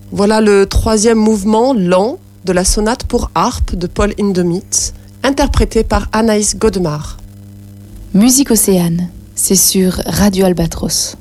Voilà le troisième mouvement lent de la sonate pour harpe de Paul Hindemith, interprété par Anaïs Godemar. Musique Océane, c'est sur Radio Albatros.